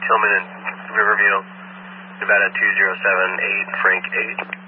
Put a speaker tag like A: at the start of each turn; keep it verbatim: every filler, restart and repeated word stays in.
A: Tillman and Riverview, Nevada two zero seven eight, Frank eight.